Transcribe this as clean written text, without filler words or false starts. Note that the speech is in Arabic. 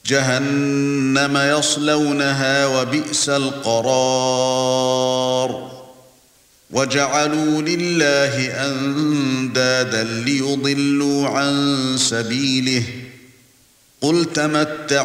جهنم يصلونها وبئس القرار وجعلوا لله أندادا ليضلوا عن سبيله قل تمتعوا